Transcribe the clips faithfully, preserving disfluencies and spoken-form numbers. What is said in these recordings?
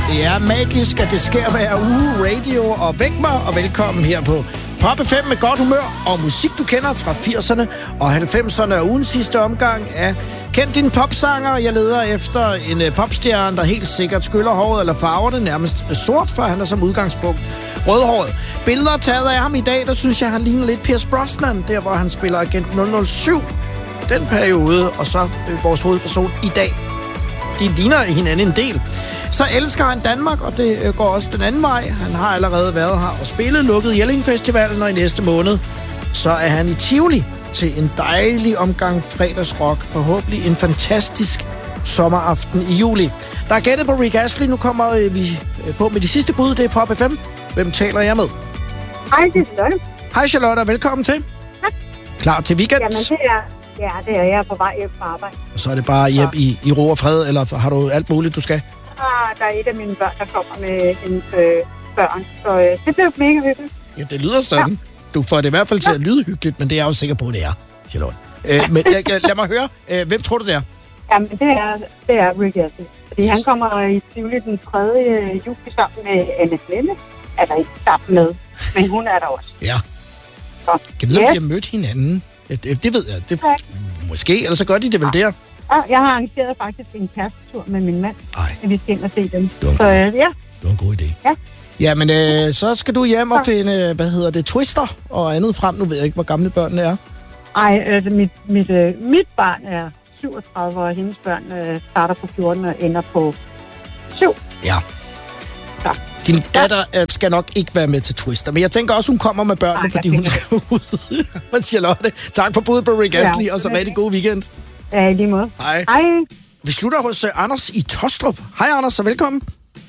Det er magisk, at det sker hver uge. Radio og væk mig, og velkommen her på Pop F M med godt humør og musik, du kender fra firserne og halvfemserne og ugens sidste omgang af Kend din popsanger. Jeg leder efter en popstjerne, der helt sikkert skyller håret eller farver det nærmest sort, for han er som udgangspunkt rødhåret. Billeder taget af ham i dag, der synes jeg, han ligner lidt Pierce Brosnan, der hvor han spiller Agent nul nul syv den periode, og så øh, vores hovedperson i dag. De ligner hinanden en del. Så elsker han Danmark, og det øh, går også den anden vej. Han har allerede været her og spillet lukket Jelling Festivalen, og i næste måned, så er han i Tivoli til en dejlig omgang fredagsrock. Forhåbentlig en fantastisk sommeraften i juli. Der er gættet på Rick Astley. Nu kommer øh, vi på med de sidste bud. Det er Pop F M. Hvem taler jeg med? Hej, det er Charlotte. Hej Charlotte, velkommen til. Tak. Klar til weekend? Jamen, det er, ja, det er jeg er på vej hjem fra arbejde. Og så er det bare hjem i, i ro og fred, eller har du alt muligt, du skal? Ah, der er et af mine børn, der kommer med hendes øh, børn, så øh, det bliver mega hyggeligt. Ja, det lyder sådan. Ja. Du får det i hvert fald til at lyde hyggeligt, men det er jeg jo sikker på, at det er, Charlotte. Øh, men lad, lad mig høre, øh, hvem tror du det er? Jamen, det er, det er Rick Astley. Fordi yes. Han kommer i Tivoli den tredje juli sammen med Anne Flemme. Altså ikke sammen med, men hun er der også. Ja. Så, kan du vide, yes. om de har mødt hinanden? Det, det ved jeg. Det, måske, eller så gør de det vel der. Ja, jeg har arrangeret faktisk en kærestetur med min mand. Ej. Vi skal ind og se dem. Det var en, så god, øh, ja. det var en god idé. Ja. Jamen, øh, så skal du hjem og finde, hvad hedder det, Twister og andet frem. Nu ved jeg ikke, hvor gamle børnene er. Ej, altså mit, mit, øh, mit barn er syvogtredive, og hendes børn øh, starter på fjorten og ender på syv. Ja. Så. Din datter ja. skal nok ikke være med til Twister, men jeg tænker også, hun kommer med børnene, Ej, fordi hun skal ud. Men Charlotte, tak for budet på Rick Astley, ja. Og så rigtig god weekend. Ja, i lige måde. Hej. Hej. Vi slutter hos uh, Anders i Tostrup. Hej Anders, så velkommen.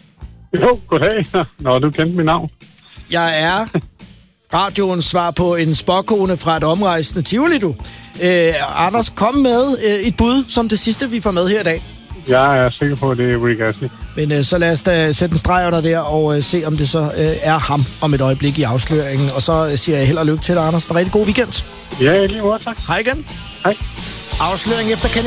Jo, goddag. Nå, du kendte mit navn. Jeg er radioens svar på en spåkone fra et omrejsende Tivoli, du. Uh, Anders, kom med uh, et bud som det sidste, vi får med her i dag. Jeg er sikker på, at det er Rick Astley. Men øh, så lad os da sætte en streg under der og øh, se, om det så øh, er ham om et øjeblik i afsløringen. Og så øh, siger jeg held og lykke til dig, Anders. En rigtig god weekend. Ja, lige måde, tak. Hej igen. Hej. Afsløring efter Kenny